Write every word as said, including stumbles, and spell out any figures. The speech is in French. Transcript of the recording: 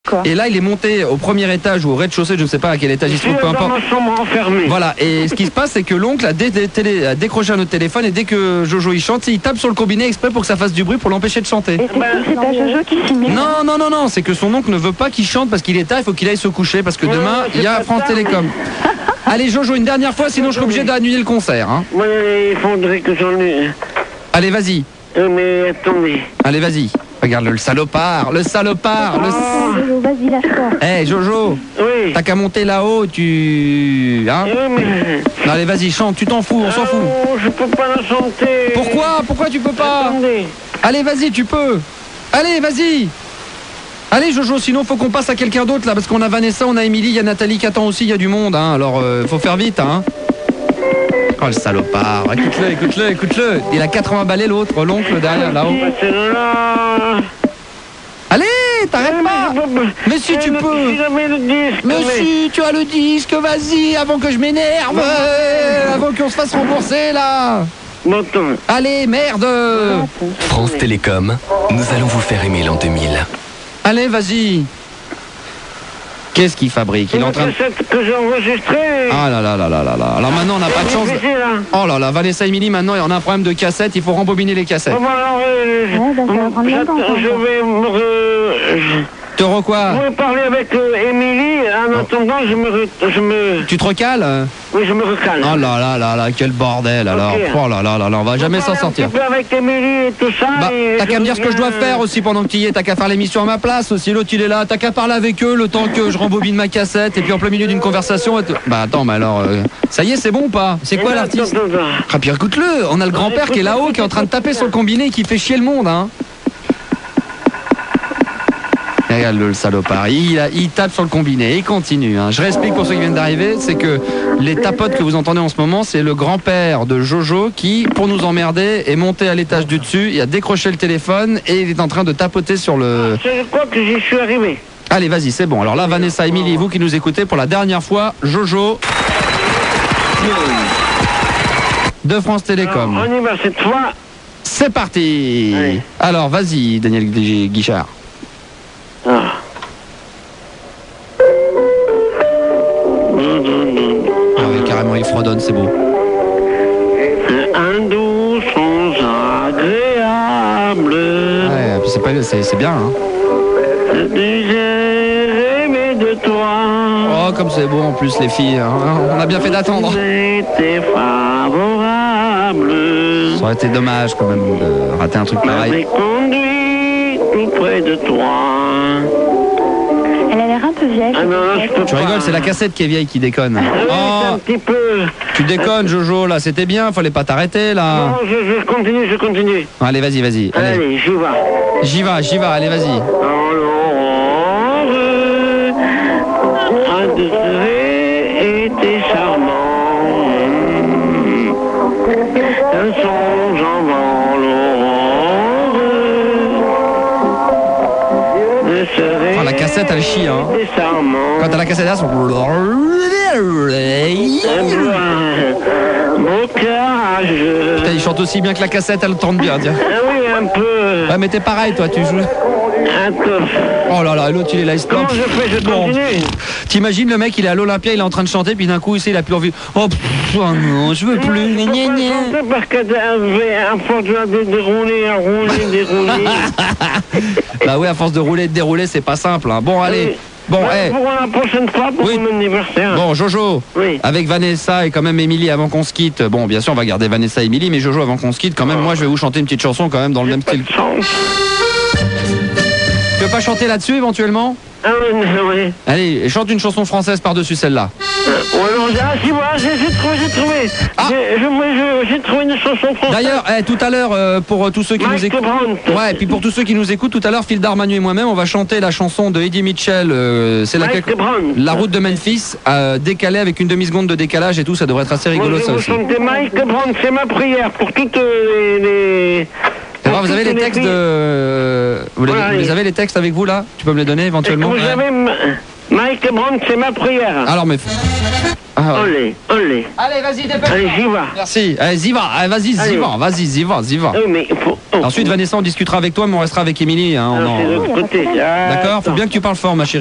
Et là, il est monté au premier étage ou au rez-de-chaussée, je ne sais pas à quel étage il se trouve, peu importe. Voilà, et ce qui se passe, c'est que l'oncle a, dé dé télé a décroché un autre téléphone et dès que Jojo il chante, il tape sur le combiné exprès pour que ça fasse du bruit pour l'empêcher de chanter. Et c'est pas Jojo qui filme. Non, non, non, non, c'est que son oncle ne veut pas qu'il chante parce qu'il est tard, il faut qu'il aille se coucher parce que Ouais, demain, il y a France Télécom. Allez, Jojo, une dernière fois, sinon je serai obligé d'annuler le concert. Hein. Ouais, il faudrait que j'en ai. Allez, vas-y. Euh, mais attendez. Allez, vas-y. Regarde le salopard, le salopard, le... Jojo, vas-y, lâche-toi. Eh, hey, Jojo. Oui. T'as qu'à monter là-haut, tu... Hein? Oui, mais... Non, allez, vas-y, chante, tu t'en fous, on s'en fout. Non, je peux pas la chanter. Pourquoi? Pourquoi tu peux pas? Attendez. Allez, vas-y, tu peux. Allez, vas-y. Allez, Jojo, sinon faut qu'on passe à quelqu'un d'autre, là, parce qu'on a Vanessa, on a Émilie, il y a Nathalie qui attend aussi, il y a du monde, hein. Alors, euh, faut faire vite, hein. Oh, le salopard. Écoute-le, écoute-le, écoute-le. Il a quatre-vingts balais, l'autre, l'oncle, derrière, là-haut. C'est là. Allez, t'arrêtes pas. Mais si tu peux. Mais si, tu as le disque, vas-y, avant que je m'énerve. euh, Avant qu'on se fasse rembourser, là. Allez, merde. France Télécom, nous allons vous faire aimer l'an deux mille. Allez, vas-y. Qu'est-ce qu'il fabrique? Il est en train de... que j'ai enregistré. Ah là là là là là là. Alors maintenant, on n'a pas de chance. Oh là là, Vanessa et Émilie, maintenant, on a un problème de cassette. Il faut rembobiner les cassettes. Bon, alors, euh, Ouais, bah, ça va prendre longtemps, je vais me... re- Te re quoi? Je vais parler avec euh, Émilie. En attendant, je me... re- Je me... Tu te recales? Oui, je me recale. Oh là là là là, quel bordel alors. Ok. Oh là là là là, on va jamais s'en sortir. Un petit peu avec Émilie et tout ça. Bah, et t'as qu'à me dire ce que je dois reviens- faire aussi pendant que tu y es, t'as qu'à faire l'émission à ma place aussi, l'autre il est là, t'as qu'à parler avec eux le temps que je rembobine ma cassette et puis en plein milieu d'une conversation... et te- Bah attends, mais alors, euh, ça y est, c'est bon ou pas? C'est quoi l'artiste? Attends, attends, attends. Ah puis écoute-le, on a le grand-père qui est là-haut, qui est en train de taper sur le combiné et qui fait chier le monde, hein. Regarde-le, le salopard, il, a- il tape sur le combiné, il continue, hein. Je réexplique pour ceux qui viennent d'arriver, c'est que les tapotes que vous entendez en ce moment, c'est le grand-père de Jojo qui, pour nous emmerder, est monté à l'étage du dessus, il a décroché le téléphone et il est en train de tapoter sur le... Je crois que j'y suis arrivé. Allez, vas-y, c'est bon. Alors là, Vanessa, Émilie, vous qui nous écoutez, pour la dernière fois, Jojo de France Télécom. Alors, on y va cette fois. C'est parti. Allez. Alors, vas-y, Daniel Gu- Guichard. Ah. Ah oui, carrément, il fredonne, c'est beau. Un doux son agréable. Ouais, puis c'est pas, c'est c'est bien, hein. J'ai aimé de toi. Oh, comme c'est beau en plus, les filles, hein. On a bien fait d'attendre. C'était favorable. Ça aurait été dommage quand même de rater un truc M'avait pareil. conduit tout près de toi. Elle a l'air un peu vieille. Ah non, non, je peux Tu pas. rigoles, c'est la cassette qui est vieille qui déconne. Oui, c'est un Oh, petit peu. tu déconnes, Jojo, là, c'était bien, fallait pas t'arrêter, là. Non, je, je continue, je continue. Allez, vas-y, vas-y. Allez. Allez, j'y vais. J'y vais, j'y vais, allez, vas-y. Dans l'aurore, un degré était charmant. Un songe avant l'aurore ne serait Oh, la cassette, elle chie, hein. charmant. Quand t'as la cassette, là, son... Beau cage. Putain, il chante aussi bien que la cassette, elle tourne bien, tiens. Ah oui, un peu. Ouais, mais t'es pareil, toi, tu joues... Un peu. Oh là là, l'autre, il est là, il se Comment plante. je fais? Je Bon. continue. T'imagines le mec, il est à l'Olympia, il est en train de chanter, puis d'un coup, il sait, il a plus envie. Oh, pff, oh non, je veux plus. Gna, gna, gna. C'est parce que t'avais un force de dérouler, à rouler, dérouler. Bah oui, à force de rouler et de dérouler, c'est pas simple, hein. Bon, allez. Bon, Ouais, eh. pour la prochaine fois, pour Oui. mon anniversaire. Bon, Jojo, Oui. avec Vanessa et quand même Émilie avant qu'on se quitte. Bon, bien sûr, on va garder Vanessa et Émilie, mais Jojo, avant qu'on se quitte, quand même, moi, je vais vous chanter une petite chanson quand même dans le même Pas style. de chance. Tu veux pas chanter là-dessus éventuellement? Ah oui, oui. Allez, chante une chanson française par-dessus celle-là. Euh, ouais, non, ah, si, voilà, j'ai j'ai trouvé, j'ai trouvé. Ah. J'ai je- moi, je- j'ai trouvé une chanson française. D'ailleurs, eh, tout à l'heure, euh, pour euh, tous ceux qui Mike nous écoutent. Brandt. Ouais, et puis pour tous ceux qui nous écoutent, tout à l'heure, Phil Darmanu et moi-même, on va chanter la chanson de Eddie Mitchell. euh, c'est Mike laquelle Brandt. La route de Memphis, euh, décalée avec une demi-seconde de décalage et tout, ça devrait être assez Moi, rigolo je ça vais vous aussi. chanter Mike Brandt, c'est ma prière pour toutes les... les... C'est vrai, vous avez les toutes textes filles. de. Vous, les, Voilà, vous les et- avez les textes avec vous là? Tu peux me les donner éventuellement? Vous avez... m- Mike Brown, c'est ma prière. Alors, mais. Ah, ouais. Olé, olé. Allez, vas-y, dépêche. Allez, j'y vais. Merci. Allez, y va. Allez, vas-y, y Allez. va. Vas-y, y va, y va. Oui, mais il faut... oh. Ensuite, Vanessa, on discutera avec toi, mais on restera avec Émilie. Hein, on Alors, en- c'est de l'autre côté. D'accord. Faut Attends. bien que tu parles fort, ma chérie.